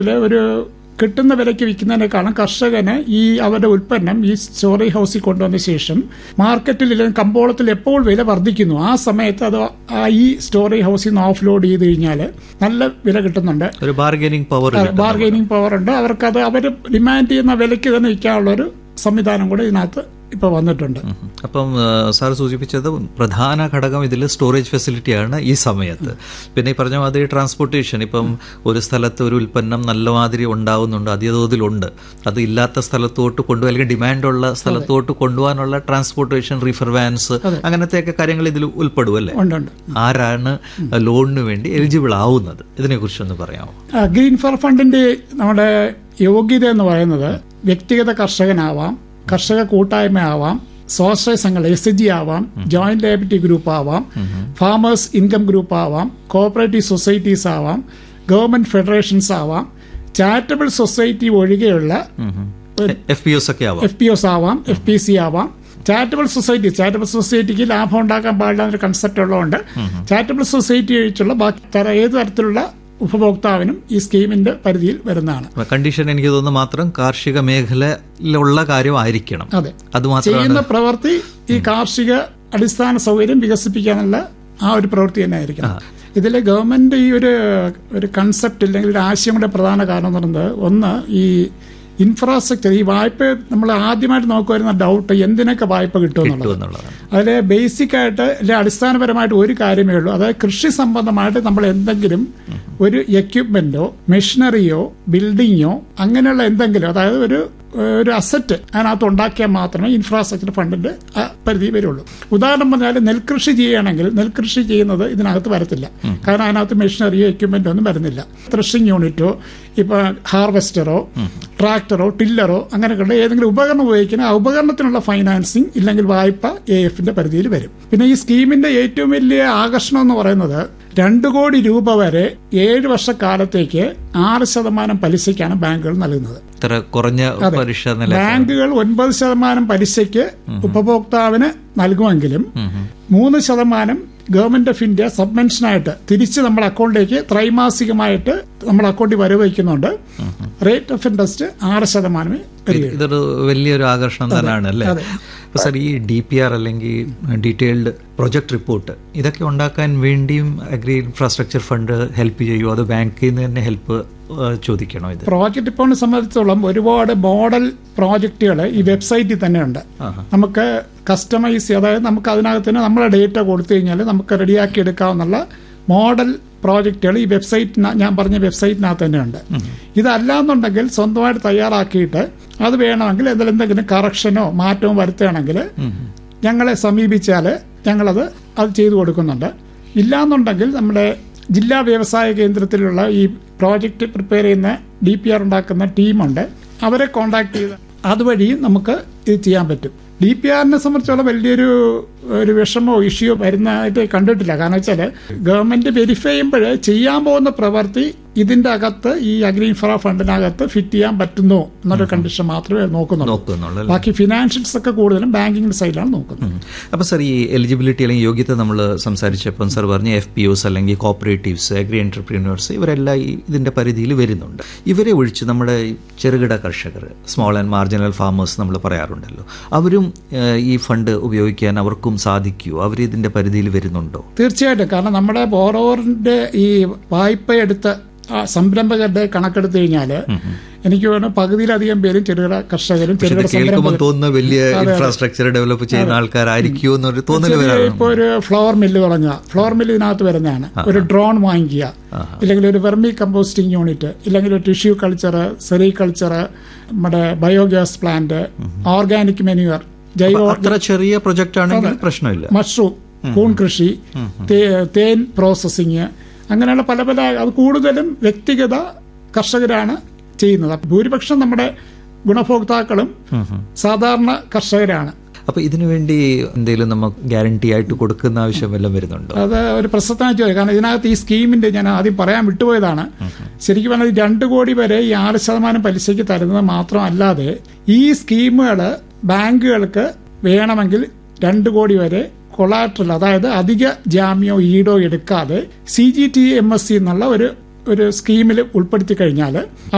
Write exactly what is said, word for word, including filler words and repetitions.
ഒരു കിട്ടുന്ന വിലയ്ക്ക് വിൽക്കുന്നതിനേക്കാളും കർഷകന് ഈ അവരുടെ ഉൽപ്പന്നം ഈ സ്റ്റോറേജ് ഹൗസിൽ കൊണ്ടുവന്ന ശേഷം മാർക്കറ്റിൽ അല്ലെങ്കിൽ കമ്പോളത്തിൽ എപ്പോൾ വില വർദ്ധിക്കുന്നു ആ സമയത്ത് അത് ഈ സ്റ്റോറേജ് ഹൗസിൽ നിന്ന് ഓഫ് ലോഡ് ചെയ്ത് കഴിഞ്ഞാൽ നല്ല വില കിട്ടുന്നുണ്ട്. ഒരു ബാർഗൈനിങ് പവർ ബാർഗൈനിങ് പവർ ഉണ്ട്. അവർക്കത് അവർ ഡിമാൻഡ് ചെയ്യുന്ന വിലയ്ക്ക് തന്നെ വിൽക്കാനുള്ള ഒരു സംവിധാനം കൂടെ ഇതിനകത്ത് ഇപ്പോൾ വന്നിട്ടുണ്ട്. അപ്പം സാർ സൂചിപ്പിച്ചത് പ്രധാന ഘടകം ഇതിൽ സ്റ്റോറേജ് ഫെസിലിറ്റിയാണ് ഈ സമയത്ത്. പിന്നെ ഈ പറഞ്ഞ മാതിരി ട്രാൻസ്പോർട്ടേഷൻ, ഇപ്പം ഒരു സ്ഥലത്ത് ഒരു ഉൽപ്പന്നം നല്ല മാതിരി ഉണ്ടാവുന്നുണ്ട്, അധിക തോതിലുണ്ട്, അത് ഇല്ലാത്ത സ്ഥലത്തോട്ട് കൊണ്ടുപോകാൻ അല്ലെങ്കിൽ ഡിമാൻഡുള്ള സ്ഥലത്തോട്ട് കൊണ്ടുപോകാനുള്ള ട്രാൻസ്പോർട്ടേഷൻ, റിഫർ വാൻസ്, അങ്ങനത്തെയൊക്കെ കാര്യങ്ങൾ ഇതിൽ ഉൾപ്പെടും അല്ലേ? ആരാണ് ലോണിന് വേണ്ടി എലിജിബിൾ ആവുന്നത്? ഇതിനെക്കുറിച്ചൊന്ന് പറയാമോ? ഗ്രീൻ ഫർ ഫണ്ടിന്റെ നമ്മുടെ യോഗ്യത എന്ന് പറയുന്നത് വ്യക്തിഗത കർഷകനാവാം, കർഷക കൂട്ടായ്മ ആവാം, സ്വാശ്രയ സംഘടന എസ് എച്ച് ജി ആവാം, ജോയിന്റ് ലയബിലിറ്റി ഗ്രൂപ്പ് ആവാം, ഫാമേഴ്സ് ഇൻകം ഗ്രൂപ്പ് ആവാം, കോഓപ്പറേറ്റീവ് സൊസൈറ്റീസ് ആവാം, ഗവൺമെന്റ് ഫെഡറേഷൻസ് ആവാം, ചാരിറ്റബിൾ സൊസൈറ്റി ഒഴികെയുള്ള എഫ് പി ഒസ് ഒക്കെ ആവാം, എഫ് പി ഒസ് ആവാം, എഫ് പി സി ആവാം. ചാരിറ്റബിൾ സൊസൈറ്റി ചാരിറ്റബിൾ സൊസൈറ്റിക്ക് ലാഭം ഉണ്ടാക്കാൻ പാടില്ല എന്നൊരു കൺസെപ്റ്റ് ഉള്ളതുകൊണ്ട് ചാരിറ്റബിൾ സൊസൈറ്റി ഒഴിച്ചുള്ള ബാക്കി ഏത് തരത്തിലുള്ള ഉപഭോക്താവിനും ഈ സ്കീമിന്റെ പരിധിയിൽ വരുന്നതാണ്. കണ്ടീഷൻ എനിക്ക് തോന്നുന്നു മാത്രം കാർഷിക മേഖലയിലുള്ള കാര്യമായിരിക്കണം. അതെ, അത് ചെയ്യുന്ന പ്രവൃത്തി ഈ കാർഷിക അടിസ്ഥാന സൗകര്യം വികസിപ്പിക്കാനുള്ള ആ ഒരു പ്രവൃത്തി തന്നെ ആയിരിക്കണം. ഇതിൽ ഗവൺമെന്റ് ഈ ഒരു ഒരു കൺസെപ്റ്റ് അല്ലെങ്കിൽ ഒരു ആശയങ്ങളുടെ പ്രധാന കാരണം എന്ന് പറയുന്നത്, ഒന്ന് ഈ ഇൻഫ്രാസ്ട്രക്ചർ, ഈ വായ്പ നമ്മൾ ആദ്യമായിട്ട് നോക്കി വരുന്ന ഡൗട്ട് എന്തിനൊക്കെ വായ്പ കിട്ടുമെന്നുള്ളത്. അതിൽ ബേസിക് ആയിട്ട് അല്ലെ അടിസ്ഥാനപരമായിട്ട് ഒരു കാര്യമേ ഉള്ളൂ, അതായത് കൃഷി സംബന്ധമായിട്ട് നമ്മൾ എന്തെങ്കിലും ഒരു എക്യുപ്മെന്റോ മെഷീനറിയോ ബിൽഡിങ്ങോ അങ്ങനെയുള്ള എന്തെങ്കിലും, അതായത് ഒരു ഒരു അസറ്റ് അതിനകത്ത് ഉണ്ടാക്കിയാൽ മാത്രമേ ഇൻഫ്രാസ്ട്രക്ചർ ഫണ്ടിന്റെ പരിധി വരുള്ളൂ. ഉദാഹരണം പറഞ്ഞാൽ നെൽകൃഷി ചെയ്യുകയാണെങ്കിൽ നെൽകൃഷി ചെയ്യുന്നത് ഇതിനകത്ത് വരത്തില്ല, കാരണം അതിനകത്ത് മെഷീനറിയോ എക്യുപ്മെന്റോ ഒന്നും വരുന്നില്ല. ത്രഷിംഗ് യൂണിറ്റോ ഇപ്പൊ ഹാർവെസ്റ്ററോ ട്രാക്ടറോ ടില്ലറോ അങ്ങനെയൊക്കെയുള്ള ഏതെങ്കിലും ഉപകരണം ഉപയോഗിക്കുന്ന ആ ഉപകരണത്തിനുള്ള ഫൈനാൻസിങ് ഇല്ലെങ്കിൽ വായ്പ എ എഫിന്റെ പരിധിയിൽ വരും. പിന്നെ ഈ സ്കീമിന്റെ ഏറ്റവും വലിയ ആകർഷണം എന്ന് പറയുന്നത് രണ്ടു കോടി രൂപ വരെ ഏഴ് വർഷക്കാലത്തേക്ക് ആറ് ശതമാനം പലിശയ്ക്കാണ് ബാങ്കുകൾ നൽകുന്നത്. കുറഞ്ഞ പലിശ. ബാങ്കുകൾ ഒൻപത് ശതമാനം പലിശയ്ക്ക് ഉപഭോക്താവിന് നൽകുമെങ്കിലും മൂന്ന് ശതമാനം ഗവൺമെന്റ് ഓഫ് ഇന്ത്യ സബ്മെൻഷനായിട്ട് തിരിച്ച് നമ്മുടെ അക്കൗണ്ടിലേക്ക് ത്രൈമാസികമായിട്ട് നമ്മുടെ അക്കൗണ്ടിൽ വരവ് വയ്ക്കുന്നുണ്ട്. റേറ്റ് ഓഫ് ഇൻട്രസ്റ്റ് ആറ് ശതമാനമേ വരികയുള്ളൂ. ഇതൊരു വലിയൊരു ആകർഷണം തന്നെയാണ് അല്ലേ? അപ്പോൾ സാർ, ഈ ഡി പി ആർ അല്ലെങ്കിൽ ഡീറ്റെയിൽഡ് പ്രൊജക്ട് റിപ്പോർട്ട് ഇതൊക്കെ ഉണ്ടാക്കാൻ വേണ്ടിയും അഗ്രി ഇൻഫ്രാസ്ട്രക്ചർ ഫണ്ട് ഹെൽപ്പ് ചെയ്യുമോ, അത് ബാങ്കിൽ നിന്ന് തന്നെ ഹെൽപ്പ് ചോദിക്കണോ? ഇത് പ്രോജക്ട് റിപ്പോർട്ടിനെ സംബന്ധിച്ചോളം ഒരുപാട് മോഡൽ പ്രോജക്റ്റുകൾ ഈ വെബ്സൈറ്റിൽ തന്നെ ഉണ്ട്. നമുക്ക് കസ്റ്റമൈസ്, അതായത് നമുക്ക് അതിനകത്ത് തന്നെ നമ്മളെ ഡേറ്റ കൊടുത്തു കഴിഞ്ഞാൽ നമുക്ക് റെഡിയാക്കി എടുക്കാവുന്ന മോഡൽ പ്രോജക്റ്റുകൾ ഈ വെബ്സൈറ്റ് ഞാൻ പറഞ്ഞ വെബ്സൈറ്റിനകത്ത് തന്നെ ഉണ്ട്. ഇതല്ലാന്നുണ്ടെങ്കിൽ സ്വന്തമായിട്ട് തയ്യാറാക്കിയിട്ട് അത് വേണമെങ്കിൽ എന്തെങ്കിലും കറക്ഷനോ മാറ്റമോ വരുത്തുകയാണെങ്കിൽ ഞങ്ങളെ സമീപിച്ചാൽ ഞങ്ങളത് അത് ചെയ്തു കൊടുക്കുന്നുണ്ട്. ഇല്ലാന്നുണ്ടെങ്കിൽ നമ്മുടെ ജില്ലാ വ്യവസായ കേന്ദ്രത്തിലുള്ള ഈ പ്രോജക്റ്റ് പ്രിപ്പയർ ചെയ്യുന്ന ഡി പി ആർ ഉണ്ടാക്കുന്ന ടീമുണ്ട്, അവരെ കോണ്ടാക്ട് ചെയ്ത് അതുവഴിയും നമുക്ക് ഇത് ചെയ്യാൻ പറ്റും. ഡി പി ആറിനെ സംബന്ധിച്ചുള്ള വലിയൊരു ഒരു വിഷമോ ഇഷ്യോ വരുന്നതായിട്ട് കണ്ടിട്ടില്ല. കാരണം വെച്ചാൽ ഗവൺമെന്റ് വെരിഫൈ ചെയ്യുമ്പോൾ ചെയ്യാൻ പോകുന്ന പ്രവൃത്തി ഇതിന്റെ അകത്ത് ഈ അഗ്രി ഇൻഫ്രാ ഫണ്ടിനകത്ത് ഫിറ്റ് ചെയ്യാൻ പറ്റുന്നോ എന്നൊരു കണ്ടീഷൻ മാത്രമേ നോക്കുന്നുള്ളൂ. ബാക്കി ഫിനാൻഷ്യൽസ് ഒക്കെ കൂടുതലും ബാങ്കിങ്ങിന്റെ സൈഡിലാണ് നോക്കുന്നത്. അപ്പോൾ സാർ, ഈ എലിജിബിലിറ്റി അല്ലെങ്കിൽ യോഗ്യത നമ്മൾ സംസാരിച്ചപ്പോൾ സാർ പറഞ്ഞ എഫ് പി ഒസ് അല്ലെങ്കിൽ കോപ്പറേറ്റീവ്സ്, അഗ്രി എന്റർപ്രീനേഴ്സ്, ഇവരെല്ലാം ഇതിന്റെ പരിധിയിൽ വരുന്നുണ്ട്. ഇവരെ ഒഴിച്ച് നമ്മുടെ ചെറുകിട കർഷകർ, സ്മോൾ ആൻഡ് മാർജിനൽ ഫാമേഴ്സ് നമ്മൾ പറയാറുണ്ടല്ലോ, അവരും ഈ ഫണ്ട് ഉപയോഗിക്കാൻ അവർക്കും സാധിക്കുമോ? അവർ ഇതിന്റെ പരിധിയിൽ വരുന്നുണ്ടോ? തീർച്ചയായിട്ടും. കാരണം നമ്മുടെ ബോറോവറിന്റെ ഈ വായ്പ എടുത്ത സംരംഭകരുടെ കണക്കെടുത്തു കഴിഞ്ഞാൽ എനിക്ക് തോന്നുന്നു പകുതിയിലധികം പേരും ചെറുകിട കർഷകരും തോന്നുന്ന വലിയ ഇൻഫ്രാസ്ട്രക്ചർ ഡെവലപ്പ് ചെയ്യുന്ന ആൾക്കാരായിരിക്കുമോ എന്നൊരു തോന്നൽ. ഇപ്പോൾ ഒരു ഫ്ലവർ മില്ല് തുടങ്ങുക, ഫ്ലവർ മില്ല് ഇതിനകത്ത് വരുന്നതാണ്. ഒരു ഡ്രോൺ വാങ്ങിക്കുക, ഇല്ലെങ്കിൽ ഒരു വെർമി കമ്പോസ്റ്റിംഗ് യൂണിറ്റ്, ഇല്ലെങ്കിൽ ഒരു ടിഷ്യൂ കൾച്ചർ, സെറികൾച്ചർ, നമ്മുടെ ബയോഗ്യാസ് പ്ലാന്റ്, ഓർഗാനിക് മെനുവർ, ജൈവ അത്ര ചെറിയ പ്രൊജക്ട് ആണെങ്കിൽ പ്രശ്നമില്ല. മഷ്റൂം, കൂൺ കൃഷി, തേൻ പ്രോസസ്സിങ്, അങ്ങനെയുള്ള പല പല, അത് കൂടുതലും വ്യക്തിഗത കർഷകരാണ് ചെയ്യുന്നത്. ഭൂരിപക്ഷം നമ്മുടെ ഗുണഭോക്താക്കളും സാധാരണ കർഷകരാണ്. അപ്പൊ ഇതിനുവേണ്ടി എന്തെങ്കിലും നമുക്ക് ഗ്യാരണ്ടി ആയിട്ട് കൊടുക്കുന്ന ആവശ്യം വല്ലതും വരുന്നുണ്ടോ? അത് ഒരു പ്രസക്തമായ ചോദ്യം. കാരണം ഇതിനകത്ത് ഈ സ്കീമിന്റെ ഞാൻ ആദ്യം പറയാൻ വിട്ടുപോയതാണ്. ശരിക്കും പറഞ്ഞാൽ രണ്ടു കോടി വരെ ഈ ആറ് ശതമാനം പലിശയ്ക്ക് തരുന്നത് മാത്രമല്ലാതെ ഈ സ്കീമുകൾ ബാങ്കുകൾക്ക് വേണമെങ്കിൽ രണ്ടു കോടി വരെ കൊളാട്രൽ, അതായത് അധിക ജാമ്യോ ഈടോ എടുക്കാതെ C G T M S C എന്നുള്ള ഒരു ഒരു സ്കീമിൽ ഉൾപ്പെടുത്തി കഴിഞ്ഞാൽ